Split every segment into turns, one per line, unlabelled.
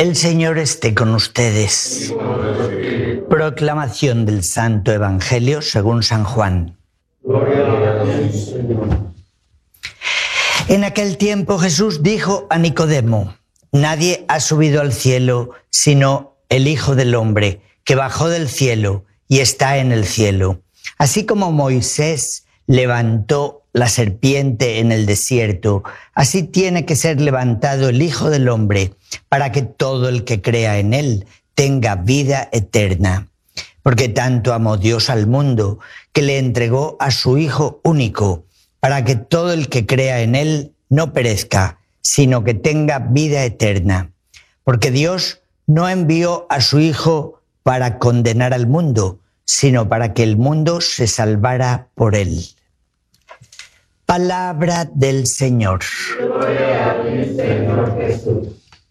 El Señor esté con ustedes. Proclamación del Santo Evangelio según San Juan.
Gloria a ti, Señor.
En aquel tiempo Jesús dijo a Nicodemo: nadie ha subido al cielo sino el Hijo del Hombre, que bajó del cielo y está en el cielo. Así como Moisés levantó la serpiente en el desierto, así tiene que ser levantado el Hijo del Hombre, para que todo el que crea en él tenga vida eterna. Porque tanto amó Dios al mundo, que le entregó a su Hijo único, para que todo el que crea en él no perezca, sino que tenga vida eterna. Porque Dios no envió a su Hijo para condenar al mundo, sino para que el mundo se salvara por él. Palabra del Señor.
Gloria a ti, Señor Jesús.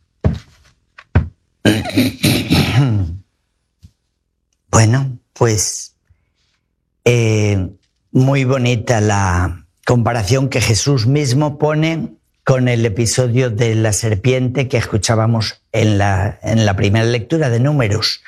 Bueno, pues muy bonita la comparación que Jesús mismo pone con el episodio de la serpiente que escuchábamos en la primera lectura de Números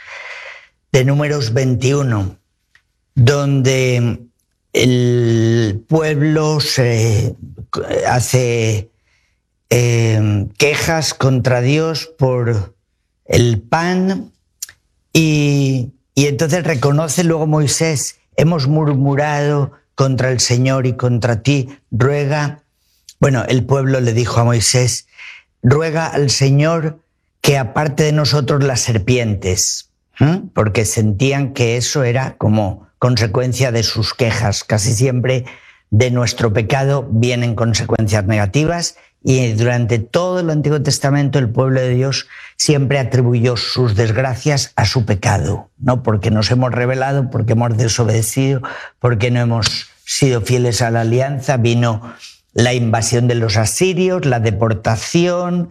21, donde el pueblo se hace quejas contra Dios por el pan y entonces reconoce luego Moisés: hemos murmurado contra el Señor y contra ti, ruega. Bueno, el pueblo le dijo a Moisés: ruega al Señor que aparte de nosotros las serpientes, porque sentían que eso era como consecuencia de sus quejas. Casi siempre de nuestro pecado vienen consecuencias negativas, y durante todo el Antiguo Testamento el pueblo de Dios siempre atribuyó sus desgracias a su pecado, ¿no? Porque nos hemos rebelado, porque hemos desobedecido, porque no hemos sido fieles a la alianza. Vino la invasión de los asirios, la deportación,